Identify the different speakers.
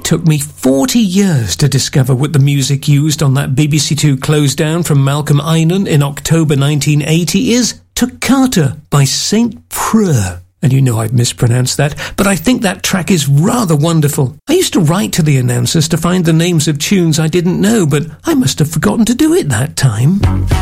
Speaker 1: took me 40 years to discover what the music used on that BBC Two close down from Malcolm Einan in October 1980 is Toccata by Saint Preux. And you know I've mispronounced that, but I think that track is rather wonderful. I used to write to the announcers to find the names of tunes I didn't know, but I must have forgotten to do it that time.